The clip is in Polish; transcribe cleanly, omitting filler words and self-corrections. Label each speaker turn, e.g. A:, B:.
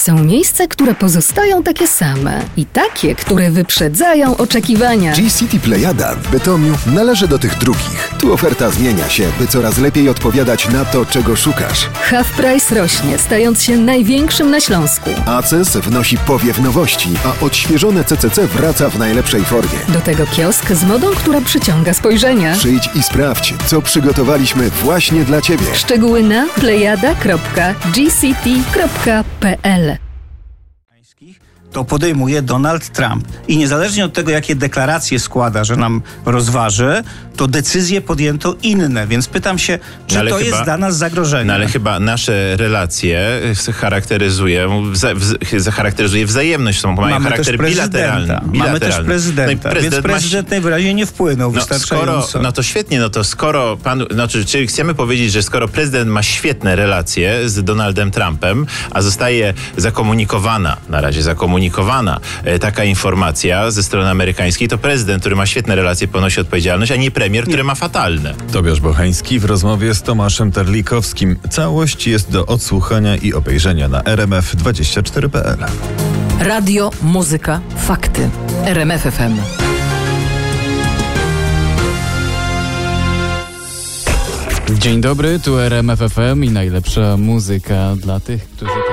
A: Są miejsca, które pozostają takie same i takie, które wyprzedzają oczekiwania.
B: G-City Plejada w Bytomiu należy do tych drugich. Tu oferta zmienia się, by coraz lepiej odpowiadać na to, czego szukasz.
A: Half Price rośnie, stając się największym na Śląsku.
B: ACES wnosi powiew nowości, a odświeżone CCC wraca w najlepszej formie.
A: Do tego kiosk z modą, która przyciąga spojrzenia.
B: Przyjdź i sprawdź, co przygotowaliśmy właśnie dla Ciebie.
A: Szczegóły na plejada.gcity.pl.
C: To podejmuje Donald Trump. I niezależnie od tego, jakie deklaracje składa, że nam rozważy, to decyzje podjęto inne. Więc pytam się, czy to jest dla nas zagrożenie?
D: No ale chyba nasze relacje charakteryzuje wzajemność. Mają charakter bilateralny.
C: Mamy też prezydenta. No więc prezydent najwyraźniej nie wpłynął wystarczająco.
D: No to świetnie, no to skoro czyli chcemy powiedzieć, że skoro prezydent ma świetne relacje z Donaldem Trumpem, a zostaje zakomunikowana taka informacja ze strony amerykańskiej, to prezydent, który ma świetne relacje, ponosi odpowiedzialność, a nie premier, który ma fatalne.
E: Tobiasz Bocheński w rozmowie z Tomaszem Terlikowskim. Całość jest do odsłuchania i obejrzenia na rmf24.pl.
F: Radio, muzyka, fakty. RMF FM.
G: Dzień dobry, tu RMF FM i najlepsza muzyka dla tych, którzy...